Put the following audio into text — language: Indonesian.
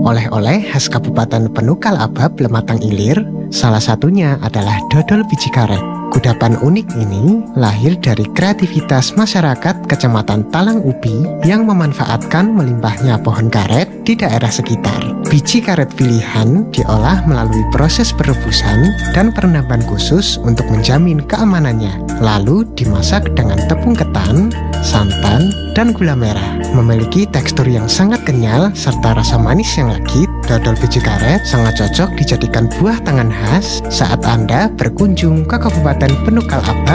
Oleh-oleh khas Kabupaten Penukal Abab Lematang Ilir, salah satunya adalah dodol biji karet. Kudapan unik ini lahir dari kreativitas masyarakat Kecamatan Talang Ubi yang memanfaatkan melimpahnya pohon karet di daerah sekitar. Biji karet pilihan diolah melalui proses perebusan dan perendaman khusus untuk menjamin keamanannya. Lalu dimasak dengan tepung ketan, santan, dan gula merah. Memiliki tekstur yang sangat kenyal serta rasa manis yang legit, dodol biji karet sangat cocok dijadikan buah tangan khas saat Anda berkunjung ke Kabupaten Penukal Abab